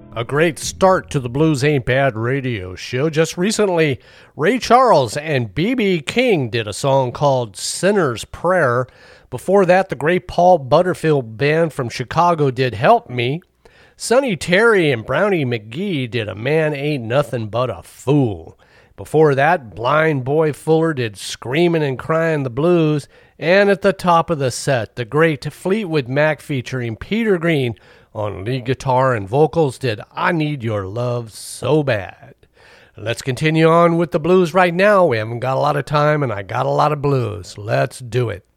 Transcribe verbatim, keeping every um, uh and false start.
A great start to the Blues Ain't Bad radio show. Just recently, Ray Charles and B B King did a song called Sinner's Prayer. Before that, the great Paul Butterfield Band from Chicago did Help Me. Sonny Terry and Brownie McGee did A Man Ain't Nothing But a Fool. Before that, Blind Boy Fuller did Screamin' and Cryin' the Blues. And at the top of the set, the great Fleetwood Mac featuring Peter Green on lead guitar and vocals did I Need Your Love So Bad. Let's continue on with the blues right now. We haven't got a lot of time and I got a lot of blues. Let's do it.